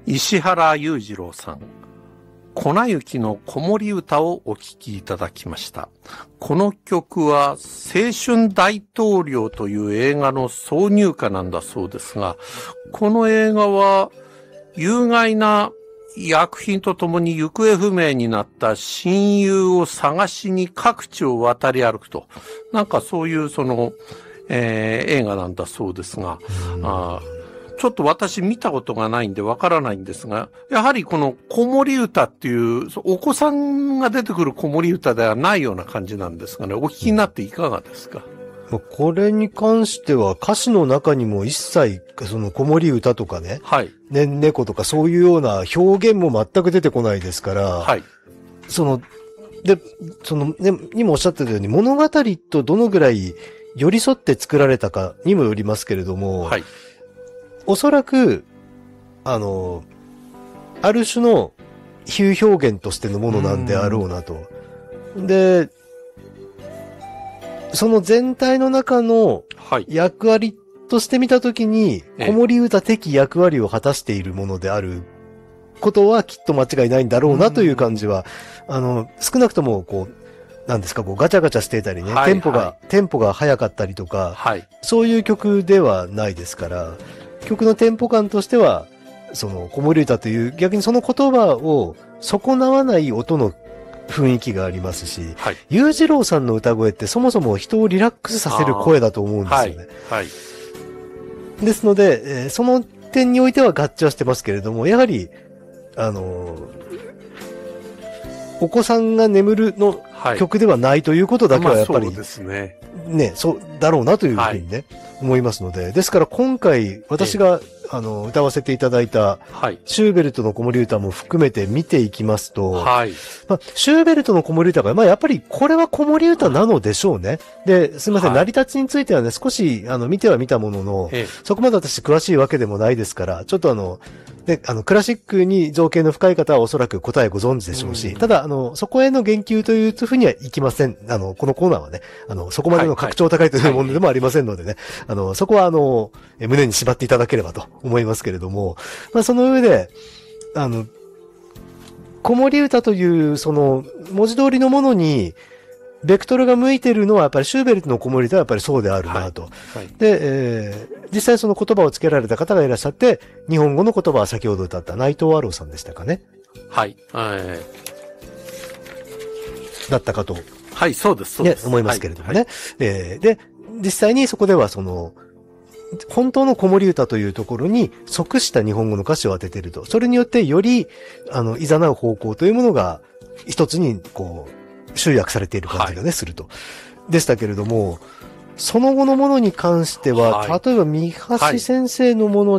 石原裕次郎さん、粉雪の子守歌をお聴きいただきました。この曲は青春大統領という映画の挿入歌なんだそうですが、この映画は有害な薬品とともに行方不明になった親友を探しに各地を渡り歩くと、なんかそういう映画なんだそうですが、ちょっと私見たことがないんでわからないんですが、やはりこの子守歌っていう、お子さんが出てくる子守歌ではないような感じなんですがね、お聞きになっていかがですか？ これに関しては歌詞の中にも一切その子守歌とかね、 はい。 ね、猫とかそういうような表現も全く出てこないですから、 はい。 ね、にもおっしゃってたように物語とどのぐらい寄り添って作られたかにもよりますけれども、 はい。 おそらく、ある種の比喩表現としてのものなんであろうなと。で、その全体の中の役割として見たときに、子守歌的役割を果たしているものであることはきっと間違いないんだろうなという感じは、少なくともなんですか、ガチャガチャしていたりね、テンポが速かったりとか、そういう曲ではないですから、曲のテンポ感としては、その子守歌という逆にその言葉を損なわない音の雰囲気がありますし、裕次郎さんの歌声ってそもそも人をリラックスさせる声だと思うんですよね。ですので、その点においては合致はしてますけれども、やはり、お子さんが眠るの曲ではないということだけはやっぱり、 そうですね。 ね、そうだろうなというふうにね、思いますので、ですから今回私が、歌わせていただいた、シューベルトの子守歌も含めて見ていきますと、シューベルトの子守歌が、やっぱりこれは子守歌なのでしょうね。で、すみません、成り立ちについてはね、少し、見ては見たものの、そこまで私詳しいわけでもないですから、ちょっとクラシックに造形の深い方はおそらく答えご存知でしょうし、ただ、そこへの言及というふうにはいきません。このコーナーはね、そこまでの格調高いというものでもありませんのでね、そこは胸に縛っていただければと思いますけれども、その上で、子守歌という、文字通りのものに、ベクトルが向いているのはやっぱりシューベルトの子守歌はやっぱりそうであるなと。で、実際その言葉をつけられた方がいらっしゃって、日本語の言葉は先ほど歌った内藤アローさんでしたかね。だったかと。 そうです、そうです。 ね、思いますけれどもね。で、実際にそこでは本当の子守歌というところに即した日本語の歌詞を当てていると。それによってより、いざなう方向というものが一つに集約されている感じがね、すると。でしたけれども、その後のものに関しては、例えば三橋先生のもの